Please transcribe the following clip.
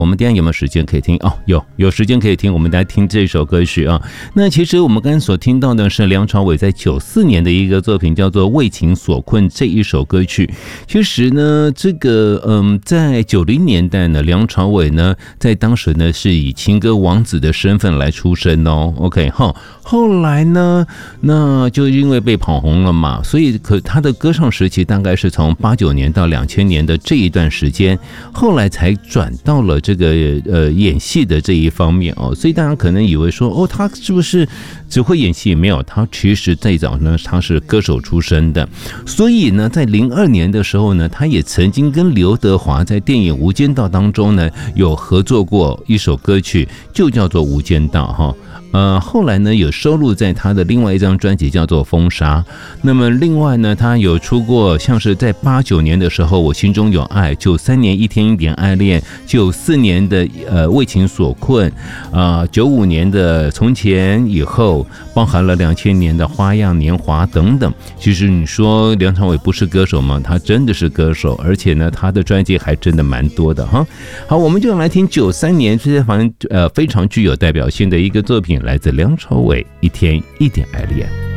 我们等一下有没有时间可以听？哦，有时间可以听，我们来听这首歌曲啊。那其实我们刚才所听到的是梁朝伟在94年的一个作品，叫做《为情所困》这一首歌曲。其实呢，这个在90年代呢，梁朝伟呢在当时呢是以情歌王子的身份来出身哦。OK 哈，后来呢，那就因为被捧红了嘛，所以他的歌唱时期大概是从89年到2000年的这一段时间，后来才转到了这个演戏的这一方面哦，所以大家可能以为说哦，他是不是只会演戏？没有，他其实最早呢他是歌手出身的，所以呢在02年的时候呢，他也曾经跟刘德华在电影《无间道》当中呢有合作过一首歌曲，就叫做《无间道》哈。后来呢有收录在他的另外一张专辑叫做《风沙》。那么另外呢，他有出过像是在89年的时候《我心中有爱》，93年《一天一点爱恋》，94年的为情所困，95年的从前以后，包含了2000年的花样年华等等。其实你说梁朝伟不是歌手吗？他真的是歌手，而且呢他的专辑还真的蛮多的哈。好，我们就来听93年非常具有代表性的一个作品，来自梁朝伟《一天一点爱恋》。